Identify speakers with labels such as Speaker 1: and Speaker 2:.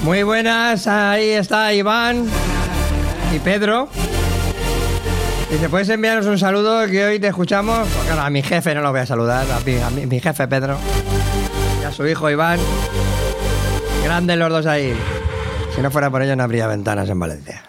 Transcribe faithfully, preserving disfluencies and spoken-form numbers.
Speaker 1: Muy buenas, ahí está Iván y Pedro. Dice, ¿puedes enviarnos un saludo que hoy te escuchamos? Pues claro, a mi jefe no lo voy a saludar, a mi, a mi, mi jefe Pedro y a su hijo Iván. Grandes los dos ahí. Si no fuera por ellos no habría ventanas en Valencia.